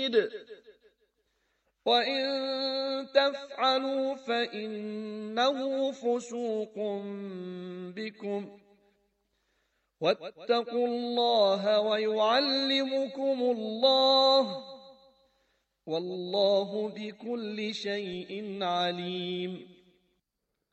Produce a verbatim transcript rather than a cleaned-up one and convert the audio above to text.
شديد وإن تفعلوا فإنه فسوق بكم واتقوا الله ويعلمكم الله والله بكل شيء عليم